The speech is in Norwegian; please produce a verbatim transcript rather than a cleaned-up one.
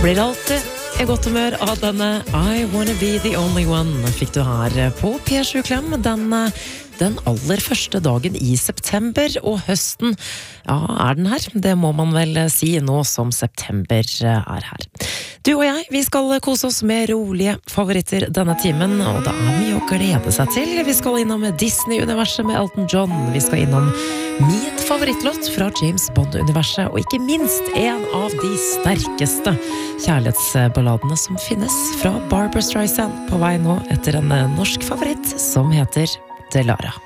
Blir alltid i godt humør av denne I Wanna Be The Only One fikk du her på P sju Klem den, den aller første dagen i september, og høsten, ja, er den her? Det må man vel si nå som september er her. Du og jeg, vi skal kose oss med rolige favoritter denne timen, og det er mye å glede seg til. Vi skal innom Disney-universet med Elton John, vi skal innom min favorittlåt fra James Bond-universet, og ikke minst en av de sterkeste kjærlighetsballadene som finnes fra Barbra Streisand, på vei nå etter en norsk favoritt som heter Delara.